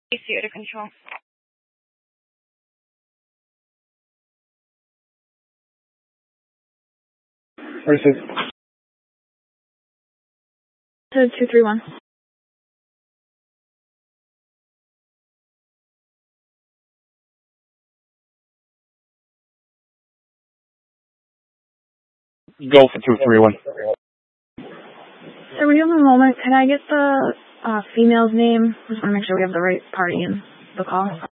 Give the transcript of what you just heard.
AC to control. Receive. 231. Go for 231. So we have a moment. Can I get the female's name? Just want to make sure we have the right party in the call.